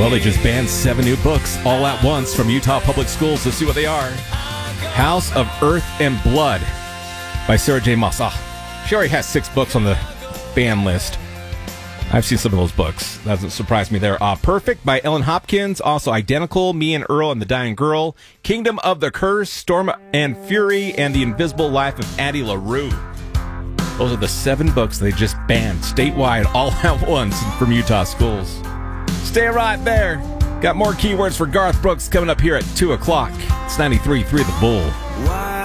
Well, they just banned 7 new books all at once from Utah Public Schools. Let's see what they are. House of Earth and Blood by Sarah J. Maas. She already has 6 books on the ban list. I've seen some of those books. That doesn't surprise me there. Perfect by Ellen Hopkins. Also Identical, Me and Earl and the Dying Girl. Kingdom of the Curse, Storm and Fury, and The Invisible Life of Addie LaRue. Those are the 7 books they just banned statewide all at once from Utah schools. Stay right there. Got more keywords for Garth Brooks coming up here at 2 o'clock. It's 93.3 The Bull.